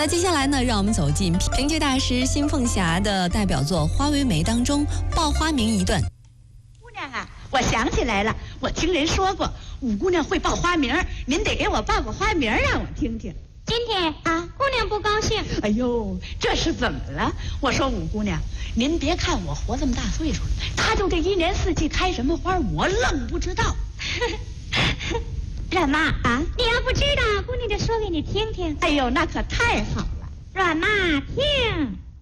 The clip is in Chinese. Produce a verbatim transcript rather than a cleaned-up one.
那接下来呢，让我们走进评剧大师辛凤霞的代表作《花为媒》当中报花名一段。 姑娘啊，我想起来了，我听人说过五姑娘会报花名，您得给我报个花名让我听听。 今天啊，姑娘不高兴。 哎呦，这是怎么了？我说五姑娘，您别看我活这么大岁数了，她就这一年四季开什么花，我愣不知道。 阮妈啊，你要不知道，姑娘就说给你听听。 哎呦，那可太好了。 阮妈听。